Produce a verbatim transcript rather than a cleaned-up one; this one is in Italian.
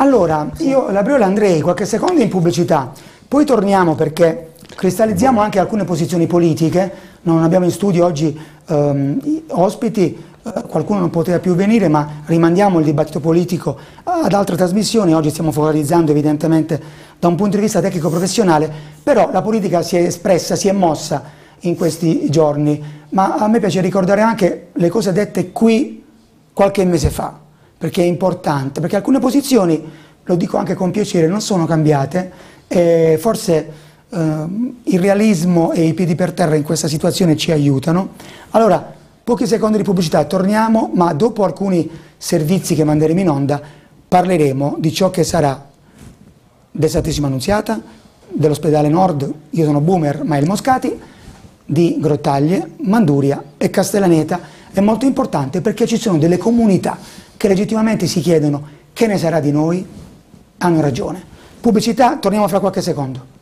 Allora, io Labriola andrei qualche secondo in pubblicità, poi torniamo perché cristallizziamo anche alcune posizioni politiche. Non abbiamo in studio oggi ehm, ospiti, eh, qualcuno non poteva più venire, ma rimandiamo il dibattito politico ad altre trasmissioni. Oggi stiamo focalizzando evidentemente da un punto di vista tecnico-professionale, però la politica si è espressa, si è mossa in questi giorni, ma a me piace ricordare anche le cose dette qui qualche mese fa, perché è importante, perché alcune posizioni, lo dico anche con piacere, non sono cambiate e forse eh, il realismo e i piedi per terra in questa situazione ci aiutano. Allora, pochi secondi di pubblicità, torniamo, ma dopo alcuni servizi che manderemo in onda parleremo di ciò che sarà del Santissima Annunziata, dell'ospedale Nord, io sono Boomer, Mael Moscati, di Grottaglie, Manduria e Castellaneta. È molto importante perché ci sono delle comunità che legittimamente si chiedono che ne sarà di noi, hanno ragione. Pubblicità, torniamo fra qualche secondo.